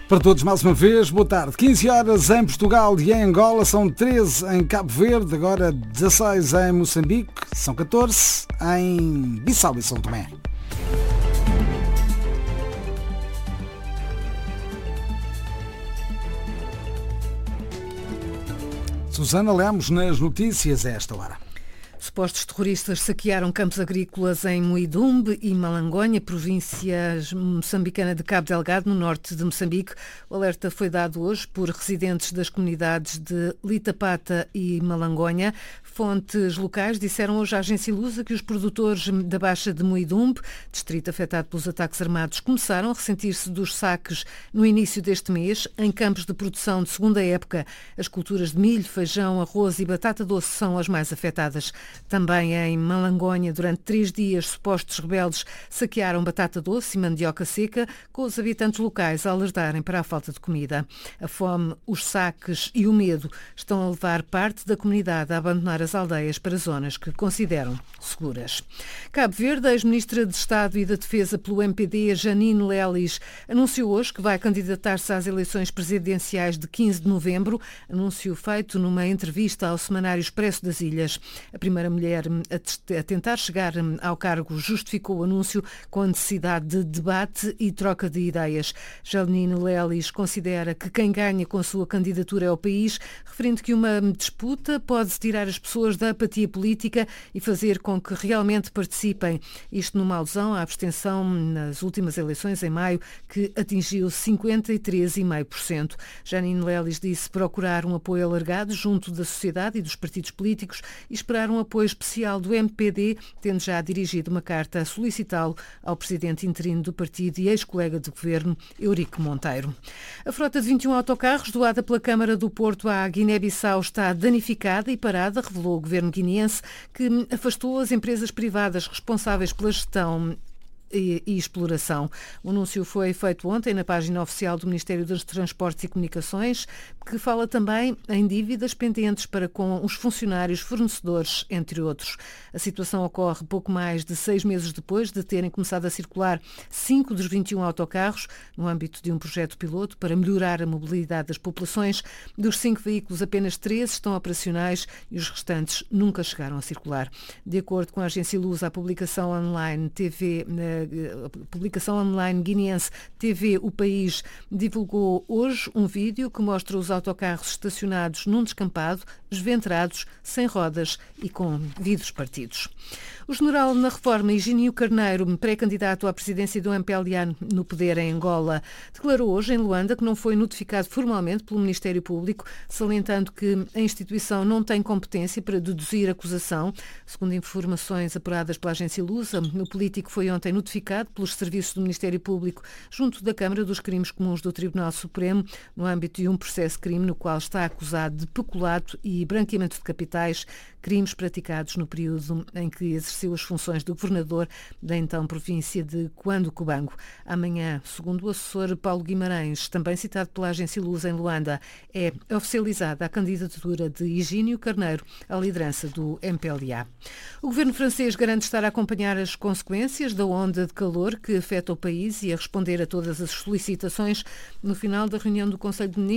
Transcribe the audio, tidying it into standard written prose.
Para todos, mais uma vez, boa tarde. 15 horas em Portugal e em Angola, são 13 em Cabo Verde, agora 16 em Moçambique, são 14 em Bissau e São Tomé. Susana Lemos nas notícias a esta hora. Supostos terroristas saquearam campos agrícolas em Muidumbe e Malangonha, província moçambicana de Cabo Delgado, no norte de Moçambique. O alerta foi dado hoje por residentes das comunidades de Litapata e Malangonha. Fontes locais disseram hoje à agência Lusa que os produtores da Baixa de Muidumbe, distrito afetado pelos ataques armados, começaram a ressentir-se dos saques no início deste mês em campos de produção de segunda época. As culturas de milho, feijão, arroz e batata doce são as mais afetadas. Também em Malangonha, durante 3 dias, supostos rebeldes saquearam batata doce e mandioca seca, com os habitantes locais a alertarem para a falta de comida. A fome, os saques e o medo estão a levar parte da comunidade a abandonar as aldeias para zonas que consideram seguras. Cabo Verde, a ex-ministra de Estado e da Defesa pelo MPD, Janine Lelis, anunciou hoje que vai candidatar-se às eleições presidenciais de 15 de novembro, anúncio feito numa entrevista ao Semanário Expresso das Ilhas. A primeira mulher a tentar chegar ao cargo justificou o anúncio com a necessidade de debate e troca de ideias. Janine Lelis considera que quem ganha com a sua candidatura é o país, referindo que uma disputa pode tirar as pessoas da apatia política e fazer com que realmente participem. Isto numa alusão à abstenção nas últimas eleições em maio, que atingiu 53,5%. Janine Lelis disse procurar um apoio alargado junto da sociedade e dos partidos políticos e esperar um apoio especial do MPD, tendo já dirigido uma carta a solicitá-lo ao presidente interino do partido e ex-colega de governo, Eurico Monteiro. A frota de 21 autocarros doada pela Câmara do Porto à Guiné-Bissau está danificada e parada, revelou o governo guineense, que afastou as empresas privadas responsáveis pela gestão e exploração. O anúncio foi feito ontem na página oficial do Ministério dos Transportes e Comunicações, que fala também em dívidas pendentes para com os funcionários, fornecedores, entre outros. A situação ocorre pouco mais de 6 meses depois de terem começado a circular 5 dos 21 autocarros no âmbito de um projeto piloto para melhorar a mobilidade das populações. Dos 5 veículos, apenas 3 estão operacionais e os restantes nunca chegaram a circular. De acordo com a agência Lusa, a publicação online guineense TV O País divulgou hoje um vídeo que mostra os autocarros estacionados num descampado, esventrados, sem rodas e com vidros partidos. O general na reforma, Higínio Carneiro, pré-candidato à presidência do MPLA no poder em Angola, declarou hoje em Luanda que não foi notificado formalmente pelo Ministério Público, salientando que a instituição não tem competência para deduzir acusação. Segundo informações apuradas pela agência Lusa, o político foi ontem notificado pelos serviços do Ministério Público junto da Câmara dos Crimes Comuns do Tribunal Supremo, no âmbito de um processo de crime no qual está acusado de peculato e branqueamento de capitais, crimes praticados no período em que exerceu as funções de governador da então província de Cuando-Cubango. Amanhã, segundo o assessor Paulo Guimarães, também citado pela agência Lusa em Luanda, é oficializada a candidatura de Higínio Carneiro à liderança do MPLA. O governo francês garante estar a acompanhar as consequências da onda de calor que afeta o país e a responder a todas as solicitações. No final da reunião do Conselho de Ministros,